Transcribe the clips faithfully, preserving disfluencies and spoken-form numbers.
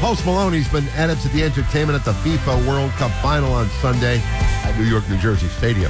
Post Maloney's been added to the entertainment at the FIFA World Cup final on Sunday at New York, New Jersey Stadium.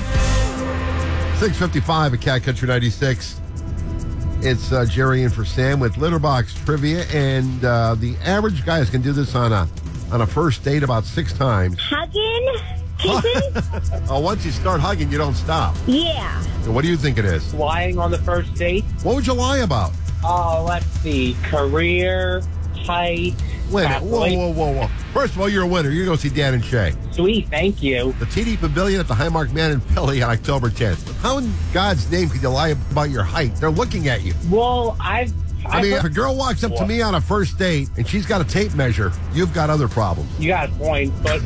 six fifty-five at Cat Country ninety-six. It's uh, Jerry in for Sam with Litterbox Trivia, and uh, the average guys can do this on a on a first date about six times. Hugging? Kissing? Oh, once you start hugging, you don't stop. Yeah. And what do you think it is? Lying on the first date? What would you lie about? Oh, let's see. Career, height. Wait a minute. Whoa, whoa, whoa, whoa. First of all, you're a winner. You're going to go see Dan and Shay. Sweet, thank you. The T D Pavilion at the Highmark Man in Philly on October tenth. How in God's name could you lie about your height? They're looking at you. Well, I've... I mean, if a girl walks up to me on a first date and she's got a tape measure, you've got other problems. You got a point, but...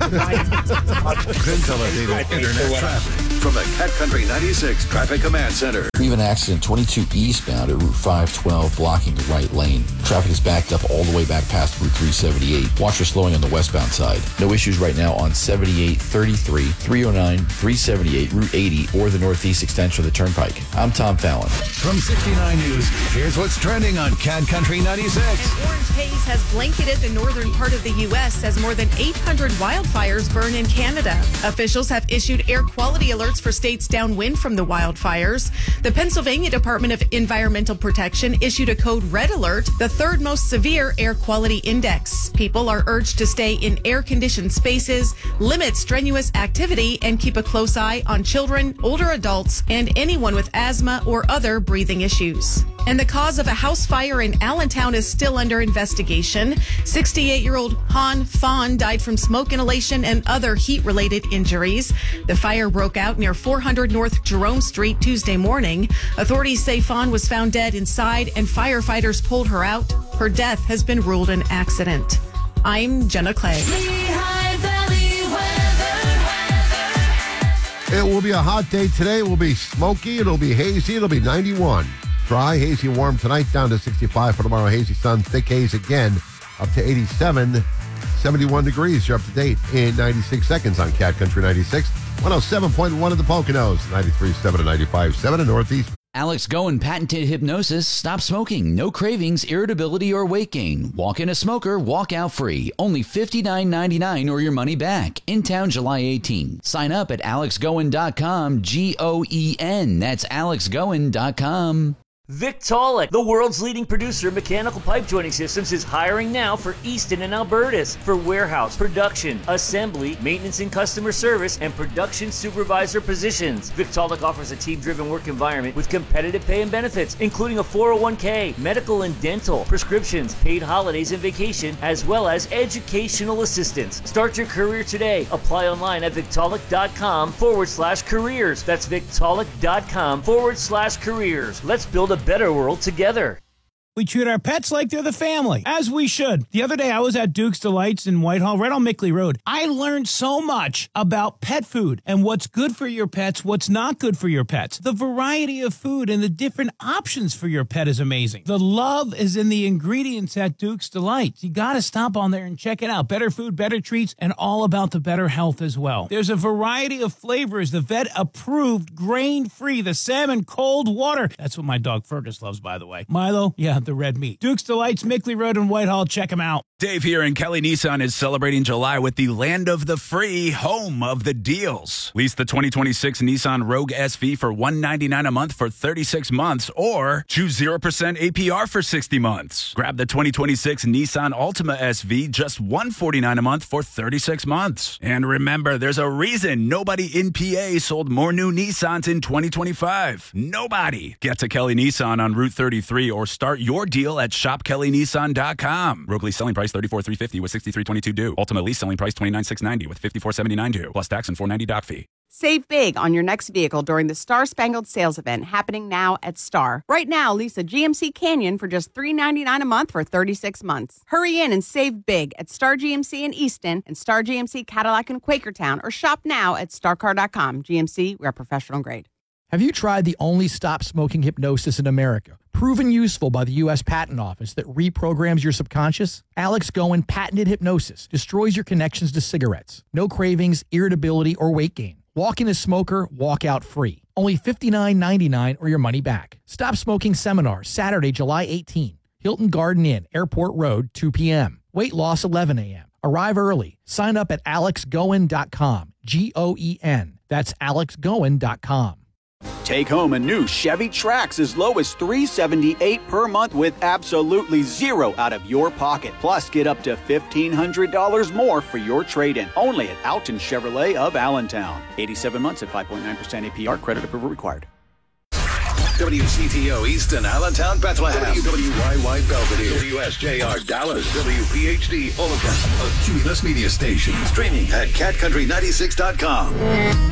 Consolidated Internet traffic from the Cat Country ninety-six Traffic Command Center. We have an accident twenty-two eastbound at Route five twelve, blocking the right lane. Traffic is backed up all the way back past Route three seventy-eight. Watch for slowing on the westbound side. No issues right now on seventy-eight, thirty-three, three oh nine, three seventy-eight, Route eighty, or the northeast extension of the Turnpike. I'm Tom Fallon. From sixty-nine News, here's what's trending on Cat Country ninety-six. An orange haze has blanketed the northern part of the U S as more than eight hundred wildfires burn in Canada. Officials have issued air quality alerts for states downwind from the wildfires. The Pennsylvania Department of Environmental Protection issued a code red alert, the third most severe air quality index. People are urged to stay in air-conditioned spaces, limit strenuous activity, and keep a close eye on children, older adults, and anyone with asthma or other breathing issues. And the cause of a house fire in Allentown is still under investigation. sixty-eight-year-old Han Fawn died from smoke inhalation and other heat-related injuries. The fire broke out near four hundred North Jerome Street Tuesday morning. Authorities say Fawn was found dead inside and firefighters pulled her out. Her death has been ruled an accident. I'm Jenna Clay. It will be a hot day today. It will be smoky. It'll be hazy. It'll be ninety-one. Dry, hazy, warm tonight, down to sixty-five for tomorrow. Hazy sun, thick haze again, up to eighty-seven, seventy-one degrees. You're up to date in ninety-six seconds on Cat Country ninety-six, one oh seven point one at the Poconos, ninety-three point seven and ninety-five point seven in Northeast. Alex Goen patented hypnosis. Stop smoking. No cravings, irritability, or weight gain. Walk in a smoker, walk out free. Only fifty-nine ninety-nine or your money back. In town July eighteenth. Sign up at alex goen dot com. G O E N. That's alex goen dot com. Victaulic, the world's leading producer of mechanical pipe joining systems, is hiring now for Easton and Albertus for warehouse, production, assembly, maintenance and customer service, and production supervisor positions. Victaulic offers a team-driven work environment with competitive pay and benefits, including a four oh one k, medical and dental, prescriptions, paid holidays and vacation, as well as educational assistance. Start your career today. Apply online at victaulic.com forward slash careers. That's victaulic.com forward slash careers. Let's build a better world together. We treat our pets like they're the family, as we should. The other day, I was at Duke's Delights in Whitehall, right on Mickley Road. I learned so much about pet food and what's good for your pets, what's not good for your pets. The variety of food and the different options for your pet is amazing. The love is in the ingredients at Duke's Delights. You got to stop on there and check it out. Better food, better treats, and all about the better health as well. There's a variety of flavors. The vet-approved, grain-free, the salmon cold water. That's what my dog Fergus loves, by the way. Milo, yeah, the red meat. Duke's Delights, Mickley Road in Whitehall. Check them out. Dave here, and Kelly Nissan is celebrating July with the land of the free, home of the deals. Lease the twenty twenty-six Nissan Rogue S V for one hundred ninety-nine dollars a month for thirty-six months, or choose zero percent A P R for sixty months. Grab the twenty twenty-six Nissan Altima S V, just one hundred forty-nine dollars a month for thirty-six months. And remember, there's a reason nobody in P A sold more new Nissans in twenty twenty-five. Nobody. Get to Kelly Nissan on Route thirty-three or start your deal at shop kelly nissan dot com. Rogue lease selling price thirty-four thousand three hundred fifty dollars with sixty-three twenty-two due. Ultimate lease selling price twenty-nine thousand six hundred ninety dollars with fifty-four seventy-nine due, plus tax and four hundred ninety dollars doc fee. Save big on your next vehicle during the Star Spangled Sales Event happening now at Star. Right now, lease a G M C Canyon for just three hundred ninety-nine dollars a month for thirty-six months. Hurry in and save big at Star G M C in Easton and Star G M C Cadillac in Quakertown, or shop now at star car dot com. G M C, we are professional grade. Have you tried the only stop smoking hypnosis in America? Proven useful by the U S Patent Office that reprograms your subconscious? Alex Goen patented hypnosis destroys your connections to cigarettes. No cravings, irritability, or weight gain. Walk in a smoker, walk out free. Only fifty-nine ninety-nine or your money back. Stop Smoking Seminar, Saturday, July eighteenth. Hilton Garden Inn, Airport Road, two p.m. Weight loss eleven a.m. Arrive early. Sign up at alex goen dot com. G O E N. That's alex goen dot com. Take home a new Chevy Trax as low as three hundred seventy-eight dollars per month with absolutely zero out of your pocket. Plus, get up to fifteen hundred dollars more for your trade-in. Only at Alton Chevrolet of Allentown. eighty-seven months at five point nine percent A P R. Credit approval required. W C T O Easton, Allentown, Bethlehem. W W Y Y Belvedere. W S J R Dallas. W P H D Omaha. A Cumulus Media Station. Streaming at cat country ninety-six dot com.